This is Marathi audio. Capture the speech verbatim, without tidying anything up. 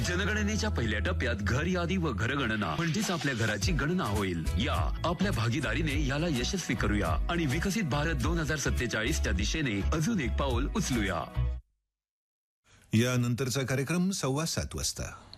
जनगणनेच्या पहिल्या टप्प्यात घर यादी व घरगणना म्हणजेच आपल्या घराची गणना होईल. या आपल्या भागीदारीने याला यशस्वी करूया आणि विकसित भारत दोन हजार सत्तेचाळीस च्या दिशेने अजून एक पाऊल उचलूया. यानंतरचा कार्यक्रम सव्वा सात वाजता.